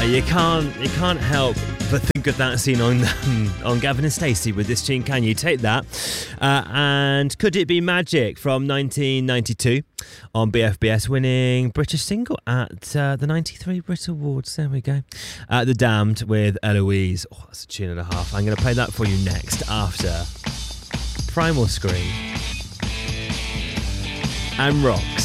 You can't help but think of that scene on Gavin and Stacey with this tune, can you? Take that. And Could It Be Magic from 1992 on BFBS, winning British single at the 93 Brit Awards. There we go. The Damned with Eloise. Oh, that's a tune and a half. I'm going to play that for you next after Primal Scream and Rocks.